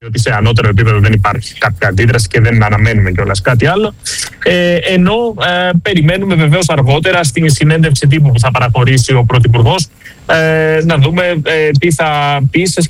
ότι σε ανώτερο επίπεδο δεν υπάρχει κάποια αντίδραση και δεν αναμένουμε κιόλας κάτι άλλο. Ενώ περιμένουμε βεβαίως αργότερα στην συνέντευξη τύπου που θα παραχωρήσει ο Πρωθυπουργός να δούμε τι θα πει σε